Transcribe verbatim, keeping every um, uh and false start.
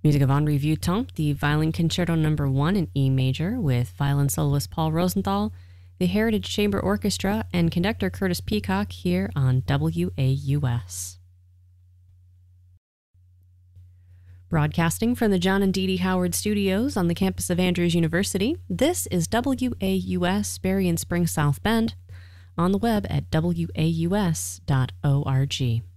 Music of Henri Vieuxtemps, the Violin Concerto Number One in E major with violin soloist Paul Rosenthal, the Heritage Chamber Orchestra, and conductor Curtis Peacock here on W A U S. Broadcasting from the John and Dee Dee Howard Studios on the campus of Andrews University, this is W A U S Berrien Springs South Bend, on the web at W A U S dot org.